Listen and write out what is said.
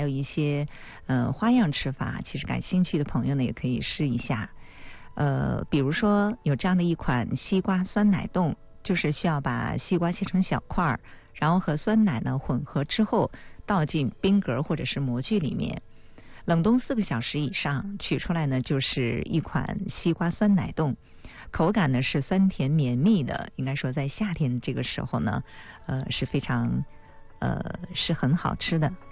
一些花样吃法，其实感兴趣的朋友呢也可以试一下。比如说有这样的一款西瓜酸奶冻，就是需要把西瓜切成小块儿，然后和酸奶呢混合之后倒进冰格或者是模具里面，冷冻4个小时以上，取出来呢就是一款西瓜酸奶冻。口感呢是酸甜绵密的，应该说在夏天这个时候呢，是非常是很好吃的。